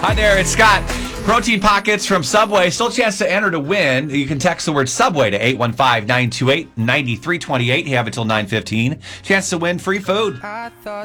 Hi there, it's Scott. Protein Pockets from Subway. Still a chance to enter to win. You can text the word Subway to 815-928-9328. You have until 9:15. Chance to win free food.